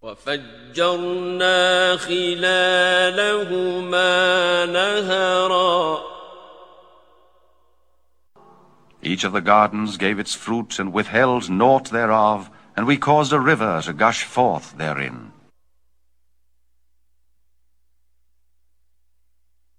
وَفَجَّرْنَا خِلَالَهُمَا نَهَرًا. Each of the gardens gave its fruit and withheld naught thereof, and we caused a river to gush forth therein.